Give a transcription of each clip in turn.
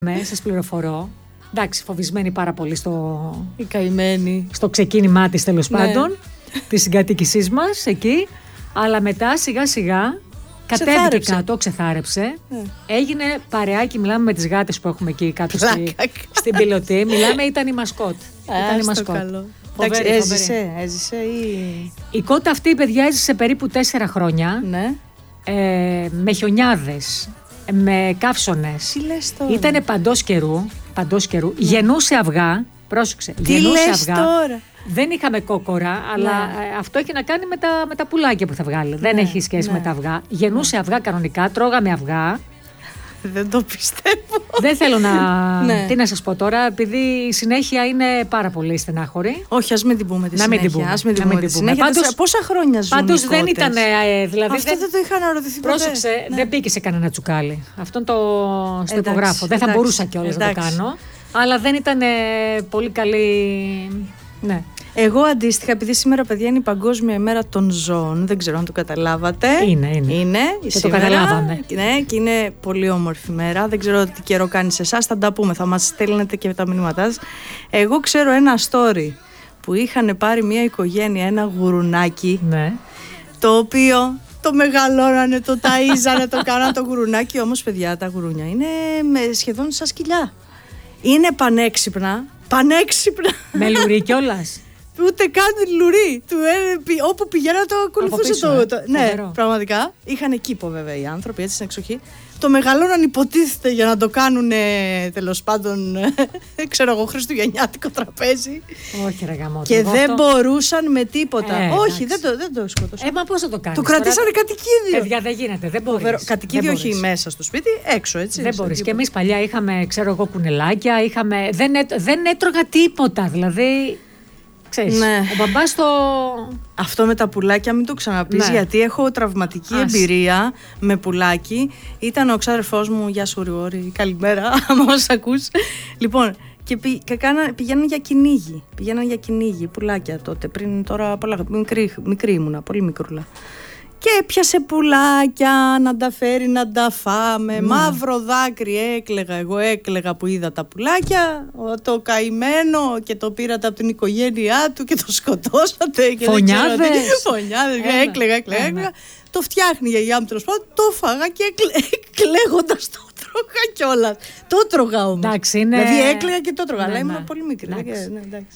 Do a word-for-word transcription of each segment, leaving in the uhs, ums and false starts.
Ναι, σας πληροφορώ. Εντάξει, φοβισμένη πάρα πολύ στο, η καημένη. στο ξεκίνημά της, τέλος Ναι. πάντων, της συγκατοίκησής μας εκεί. Αλλά μετά σιγά σιγά κατέβηκε Ξεθάρεψε. κάτω, ξεθάρεψε. Ναι. Έγινε παρεάκι, μιλάμε με τις γάτες που έχουμε εκεί κάτω στη, Πλάκα. στην πιλωτή. Μιλάμε, ήταν η μασκότ. Ήταν η Α, στο μασκότ. καλό. Φοβερή, Εντάξει, φοβερή. έζησε, έζησε ή... Η κότα αυτή, παιδιά, έζησε περίπου τέσσερα χρόνια. Ναι. Ε, με χιονιάδες, με καύσωνες. Τι λες τώρα. Ήτανε παντός καιρού, παντός καιρού. Γεννούσε αυγά. Πρόσεξε. Τι γεννούσε λες αυγά. τώρα. Δεν είχαμε κόκορα, αλλά ε, αυτό έχει να κάνει με τα, με τα πουλάκια που θα βγάλει. Δεν Ναι, έχει σχέση ναι. με τα αυγά. Γεννούσε αυγά κανονικά, τρώγαμε αυγά. Δεν το πιστεύω. Δεν θέλω να. Ναι. Τι να σας πω τώρα, επειδή η συνέχεια είναι πάρα πολύ στενάχωρη. Όχι, ας μην την πούμε τη Να μην συνέχεια. την πούμε. Ας μην την Να μην πούμε τη την πούμε. συνέχεια. Πάντως- Τόσα- Πόσα χρόνια ζουν Πάντως οι δεν κότες. ήταν. Ε, δηλαδή Αυτό δεν το είχα αναρωτηθεί ποτέ. Πρόσεξε, Ναι. δεν μπήκε σε κανένα τσουκάλι. Αυτόν το στο Εντάξει, υπογράφω. Δεν θα εντάξει, μπορούσα κιόλας να το εντάξει. κάνω. Αλλά δεν ήταν ε, πολύ καλή. Ναι. Εγώ αντίστοιχα, επειδή σήμερα, παιδιά, είναι η Παγκόσμια ημέρα των ζώων, δεν ξέρω αν το καταλάβατε. Είναι, είναι. Είναι. Και το σήμερα. καταλάβαμε. Ναι, και είναι πολύ όμορφη μέρα. Δεν ξέρω τι καιρό κάνει σε εσάς, θα τα πούμε. Θα μας στέλνετε και τα μηνύματά σας. Εγώ ξέρω ένα story που είχαν πάρει μια οικογένεια ένα γουρουνάκι, Ναι. το οποίο το μεγαλώνανε, το ταΐζανε, το κάνανε το γουρουνάκι. Όμως, παιδιά, τα γουρούνια είναι με- σχεδόν σαν σκυλιά. Είναι πανέξυπνα. Πανέξυπνα. Με λουρί κιόλας. Ούτε καν λουρί. Του, ε, πη- όπου πηγαίνα το ακολουθούσε πίσω, το. ε. το- ναι, Φοβερό. πραγματικά. Είχαν κήπο βέβαια οι άνθρωποι, έτσι στην εξοχή. Το μεγαλώναν, υποτίθεται, για να το κάνουν τέλος πάντων, ξέρω εγώ, χριστουγεννιάτικο τραπέζι. Όχι, ρε γαμώτο. Και εγώ δεν αυτό- μπορούσαν με τίποτα. Ε, Όχι, εντάξει. δεν το, δεν το σκότωσαν. Ε, μα πώς θα το κάνεις. το κρατήσανε τώρα? κατοικίδιο. Παιδιά, δεν γίνεται. Δεν μπορείς. Φοβερό. Κατοικίδιο, Δεν όχι μπορείς. μέσα στο σπίτι, έξω, έτσι. Δεν στο μπορείς. Και κήπο. εμείς παλιά είχαμε, ξέρω εγώ, κουνελάκια. Είχαμε... Δεν, έτ... δεν έτρωγα τίποτα. Δηλαδή. Ξέρεις, Ναι. ο μπαμπάς το. Αυτό με τα πουλάκια μην το ξαναπείς, Ναι. γιατί έχω τραυματική Άσε. εμπειρία με πουλάκι. Ήταν ο ξάδερφός μου, γεια σου Ριόρη, καλημέρα, άμα μας ακούς. Λοιπόν, και, πη, και κάνα, πηγαίναν για κυνήγι, πηγαίναν για κυνήγι, πουλάκια τότε, πριν τώρα πολλά, μικρή, μικρή ήμουνα, πολύ μικρούλα. Και έπιασε πουλάκια να τα φέρει να τα φάμε. Μαύρο δάκρυ έκλαιγα. Εγώ έκλαιγα που είδα τα πουλάκια. Ο- Το καημένο και το πήρατε από την οικογένειά του και το σκοτώσατε. Και δεν ξέρω Φωνιάδες. τι. Φωνιάδες. Ένα, Έκλαιγα, έκλαιγα. ένα. έκλαιγα. Το φτιάχνει η γιαγιά μου, τέλος πάντων. Το φάγα και κλαίγοντας το τρώγα κιόλας. Το τρώγα όμως. Εντάξει, είναι- Δηλαδή έκλαιγα και το τρώγα. Ναι, Αλλά ήμουν ναι. πολύ μικρή. Εντάξει. δεν- ναι, εντάξει.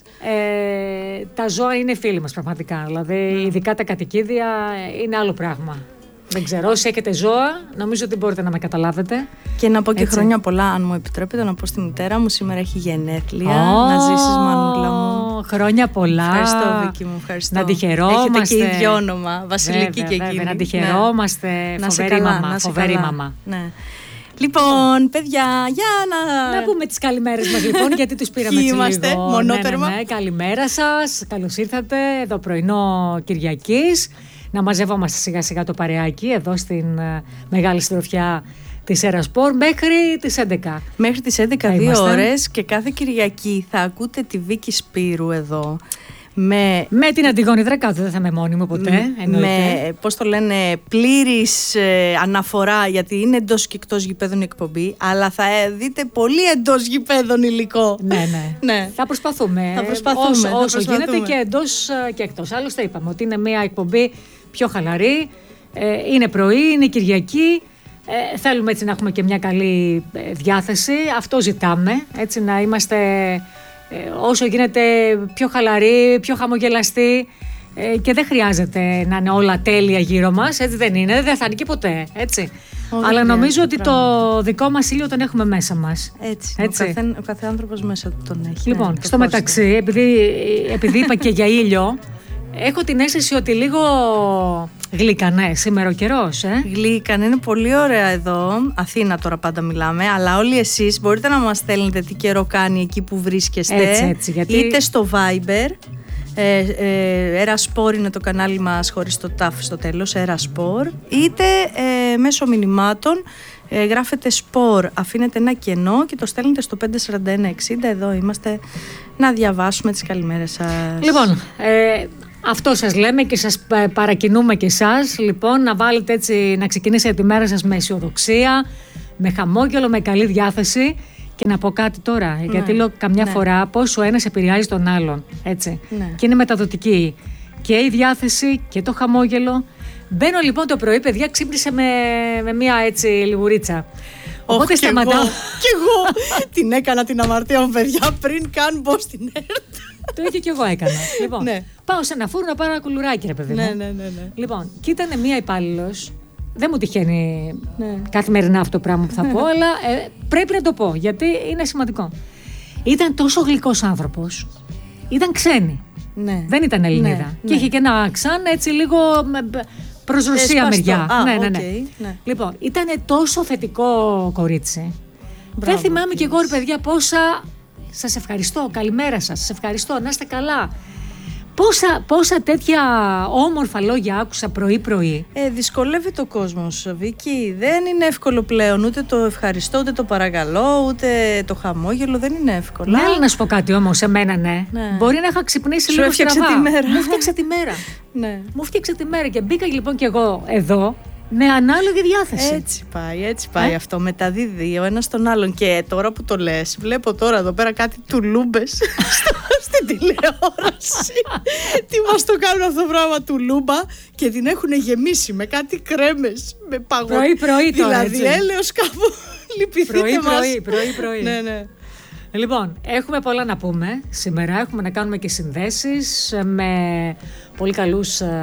Ε, τα ζώα είναι φίλοι μας πραγματικά. Δηλαδή, ειδικά τα κατοικίδια είναι άλλο πράγμα. Δεν ξέρω, όσοι έχετε ζώα, νομίζω ότι μπορείτε να με καταλάβετε. Και να πω και Έτσι. χρόνια πολλά, αν μου επιτρέπετε, να πω στη μητέρα μου σήμερα έχει γενέθλια. Ω, Να ζήσεις, μανούλα μου. Χρόνια πολλά. Ευχαριστώ, Βίκη μου. Ευχαριστώ. Να τη χαιρόμαστε. Έχετε και ίδιο όνομα. Βασιλική Βέβαια, και βέβαια, εκείνη. να τη Ναι. χαιρόμαστε. Να σε Φοβερή καλά, μαμά. να σε Φοβερή καλά. μαμά. Ναι. Λοιπόν, παιδιά, για να. Να πούμε τις καλημέρες μας λοιπόν, γιατί τους πήραμε Ποιοι έτσι είμαστε, λίγο. μονότερμα. Ναι, ναι, ναι. Καλημέρα σας, καλώς ήρθατε εδώ πρωινό Κυριακής. Να μαζεύομαστε σιγά σιγά το παρεάκι εδώ στην ε, μεγάλη συντροφιά της Ερασπορ μέχρι τις έντεκα. Μέχρι τις έντεκα, Θα δύο είμαστε. ώρες και κάθε Κυριακή θα ακούτε τη Βίκη Σπύρου εδώ. Με Με την Αντιγόνη Δρακάτου, δεν θα είμαι μόνη μου ποτέ. εννοείται. με, πώς το λένε, πλήρης ε, αναφορά, γιατί είναι εντός και εκτός γηπέδων η εκπομπή, αλλά θα ε, δείτε πολύ εντός γηπέδων υλικό. Ναι, ναι. Ναι. Θα προσπαθούμε. Θα προσπαθούμε, Όσο, θα όσο προσπαθούμε. γίνεται και εντός ε, και εκτός. Άλλωστε είπαμε ότι είναι μια εκπομπή πιο χαλαρή. Ε, είναι πρωί, είναι Κυριακή. Ε, θέλουμε έτσι να έχουμε και μια καλή ε, διάθεση. Αυτό ζητάμε. Έτσι να είμαστε ε, όσο γίνεται πιο χαλαροί, πιο χαμογελαστοί. Ε, και δεν χρειάζεται να είναι όλα τέλεια γύρω μας. Έτσι δεν είναι. Δεν θα είναι και ποτέ. Έτσι. Όχι, Αλλά δεν νομίζω ότι χρειάζεται, το δικό μας ήλιο τον έχουμε μέσα μας. Έτσι, Έτσι. Ο, καθέ, ο κάθε άνθρωπος μέσα του τον έχει. Λοιπόν, ναι, το στο φως μεταξύ, επειδή, επειδή είπα και για ήλιο, έχω την αίσθηση ότι λίγο γλυκανέ σήμερα ο καιρός, ε. του. Γλύκαν, είναι πολύ ωραία εδώ. Αθήνα τώρα πάντα μιλάμε, αλλά όλοι εσείς μπορείτε να μας στέλνετε τι καιρό κάνει εκεί που βρίσκεστε. Έτσι, έτσι, γιατί- Είτε στο Viber. Ε, ε, Ερασπορ είναι το κανάλι μας χωρίς το ταφ στο τέλος, Ερασπορ, είτε ε, μέσω μηνυμάτων ε, γράφετε σπορ, αφήνετε ένα κενό και το στέλνετε στο πέντε τέσσερα ένα εξήντα. Εδώ είμαστε να διαβάσουμε τις καλημέρες σας. Λοιπόν, ε, αυτό σας λέμε και σας πα- παρακινούμε και εσάς, λοιπόν, να βάλετε έτσι, να ξεκινήσετε τη μέρα σας με αισιοδοξία, με χαμόγελο, με καλή διάθεση Και να πω κάτι τώρα, Ναι. γιατί λέω καμιά Ναι. φορά πόσο ο ένας επηρεάζει τον άλλον. Έτσι. Ναι. Και είναι μεταδοτική. Και η διάθεση και το χαμόγελο. Μπαίνω λοιπόν το πρωί, παιδιά, ξύπνησε με, με μία έτσι λιγουρίτσα. Οπότε Όχι, σταματάω. Κι εγώ την έκανα την αμαρτία μου, παιδιά, πριν καν μπω στην ΕΡΤ. Το ίδιο κι εγώ έκανα. Λοιπόν, Ναι. πάω σε ένα φούρνο να πάρω ένα κουλουράκι, ρε παιδί μου. Ναι, ναι, ναι, ναι. Λοιπόν, και ήταν μία υπάλληλος. Δεν μου τυχαίνει Ναι. καθημερινά αυτό το πράγμα που θα πω, αλλά ε, πρέπει να το πω γιατί είναι σημαντικό. Ήταν τόσο γλυκός άνθρωπος. Ήταν ξένη. Ναι. Δεν ήταν Ελληνίδα. Ναι, Και ναι. είχε και ένα αξάν έτσι λίγο με- προς Ρωσία Εσπαστό. μεριά. Α, ναι, ναι, ναι. οκ, ναι. Λοιπόν, ήταν τόσο θετικό κορίτσι. Μπράβο, Δεν θυμάμαι κι φίλες. εγώ, ρε παιδιά, πόσα. Σας ευχαριστώ. Καλημέρα σας. Σας ευχαριστώ. Να είστε καλά. Πόσα, πόσα τέτοια όμορφα λόγια άκουσα πρωί-πρωί. Ε, δυσκολεύεται ο κόσμος, Βίκη. Δεν είναι εύκολο πλέον. Ούτε το ευχαριστώ, ούτε το παρακαλώ, ούτε το χαμόγελο. Δεν είναι εύκολο. Ναι, αλλά να σου πω κάτι όμως, εμένα ναι. Ναι. Μπορεί να είχα ξυπνήσει Σου λίγο έφτιαξε στραβά. τη μέρα. Μου φτιάξε τη μέρα. Ναι. Μου φτιάξε τη μέρα και μπήκα λοιπόν κι εγώ εδώ με ανάλογη διάθεση. Έτσι πάει, έτσι πάει Ε? αυτό. Μεταδίδει ο ένας τον άλλον. Και τώρα που το λες, βλέπω τώρα εδώ πέρα κάτι τουλούμπες στο- στην τηλεόραση. Τι μας το κάνουν αυτό το πράγμα τουλούμπα και την έχουν γεμίσει με κάτι κρέμες, με παγό. Πρωί-πρωί τώρα, Δηλαδή έτσι. έλεος κάπου. Λυπηθείτε μας. Πρωί-πρωί, πρωί-πρωί. Ναι, ναι. Λοιπόν, έχουμε πολλά να πούμε σήμερα. Έχουμε να κάνουμε και συνδέσεις με πολύ καλούς ε,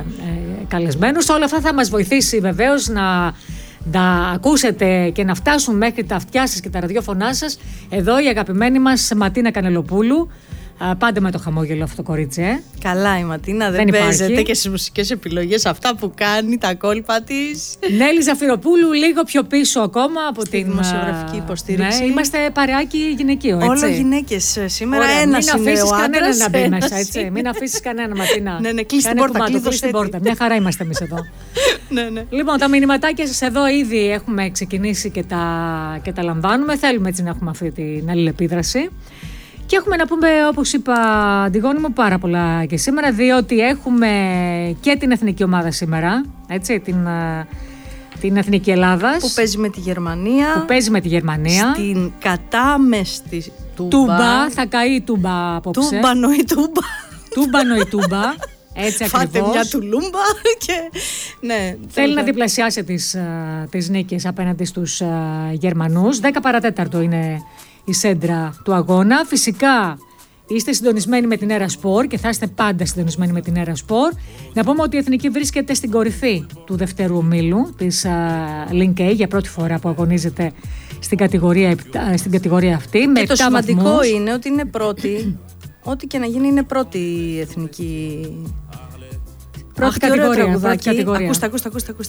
ε, καλεσμένους. Όλα αυτά θα μας βοηθήσει βεβαίως να τα ακούσετε και να φτάσουν μέχρι τα αυτιά σας και τα ραδιόφωνά σας. Εδώ η αγαπημένη μας Ματίνα Κανελοπούλου. Ε, Πάντα με το χαμόγελο αυτό το κορίτσι, ε. Καλά η Ματίνα, δεν, Δεν υπάρχει. παίζεται και στις μουσικές επιλογές αυτά που κάνει, τα κόλπα της. Νέλη Ζαφυροπούλου, λίγο πιο πίσω ακόμα από Στη την δημοσιογραφική υποστήριξη. Ναι, είμαστε παρεάκι γυναικείο, έτσι. Όλο γυναίκες σήμερα. Ωραία, Ένας μην είναι αφήσεις ο κανένα άντρας, να μπει ένας μέσα, έτσι. είναι. Μην αφήσεις κανένα, Ματίνα. Ναι, ναι, κλείς την Κάνε πόρτα, κουμάντο, κλείδωσέ κλείς την τη. πόρτα. Μια χαρά είμαστε εμείς εδώ. Ναι, ναι. Λοιπόν, τα μηνυματάκια σας εδώ ήδη έχουμε ξεκινήσει και τα, και τα λαμβάνουμε. Θέλουμε έτσι να έχουμε αυτή την αλληλεπίδραση. Και έχουμε να πούμε, όπως είπα, Αντιγόνη μου, πάρα πολλά και σήμερα, διότι έχουμε και την εθνική ομάδα σήμερα, έτσι, την, α, την Εθνική Ελλάδας, Που παίζει με τη Γερμανία. που παίζει με τη Γερμανία. Στην κατάμεστη τούμπα. Τούμπα, θα καεί η Τούμπα απόψε. Τούμπα νοή τούμπα. Τούμπανο η Τούμπα. Έτσι Φάτε ακριβώς. μια τουλούμπα και. Ναι, Θέλει να διπλασιάσει τις, α, τις νίκες απέναντι στους α, Γερμανούς. δέκα παρατέταρτο είναι η σέντρα του αγώνα. Φυσικά είστε συντονισμένοι με την Έρα Σπορ και θα είστε πάντα συντονισμένοι με την Έρα Σπορ. Να πούμε ότι η Εθνική βρίσκεται στην κορυφή του δεύτερου ομίλου της Link A για πρώτη φορά που αγωνίζεται στην κατηγορία, στην κατηγορία αυτή. Με Και το επτά σημαντικό βαθμούς. είναι ότι είναι πρώτη. Ό,τι και να γίνει είναι πρώτη η εθνική. Πρώτη Αχ, τι ωραίο κατηγορία, τραγουδάκι. πρώτη κατηγορία. Ακούστε, ακούστε, ακούστε, ακούστε.